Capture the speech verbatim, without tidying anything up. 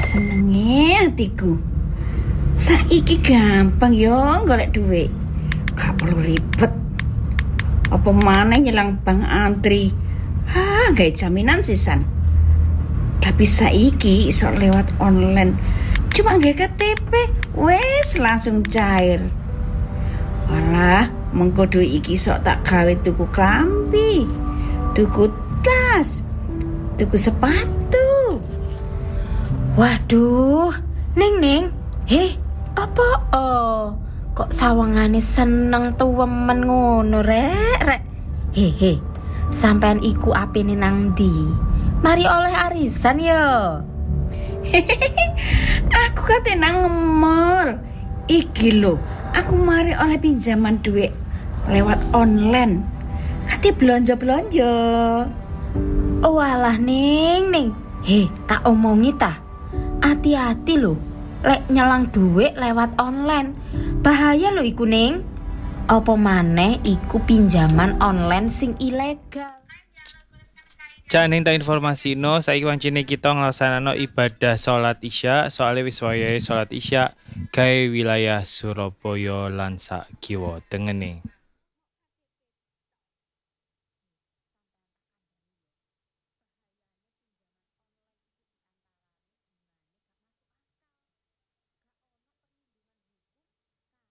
Senenge hatiku. Saiki gampang yo golek duit. Gak perlu ribet. Apa maneh nyelang bank antri. Ah, gawe jaminan sisan. Tapi saiki iso lewat online. Cuma gawe K T P, wes langsung cair. Walah, mengko duit iki sok tak gawe tuku klambi, tuku tas, tuku sepatu. Waduh, Ning Ning, heh, apa oh? Kok sawangane seneng tuwemen ngono rek rek. Hehe, sampean iku apene nang ndi? Mari oleh arisan yo. Aku kate nang nge-mall. Iki lho, aku mari oleh pinjaman duit lewat online. Kate blonjo-blonjo. Oh alah Ning Ning. Heh, tak omongi ta. Hati-hati lho. Lek nyelang duit lewat online. Bahaya lho iku Ning. Apa maneh iku pinjaman online sing ilegal. Cak ning tak informasino saiki wancine kita nglaksanakno ibadah salat Isya, soalé wis wayahe salat Isya gawe wilayah Surabaya lan sak kiwa tengene.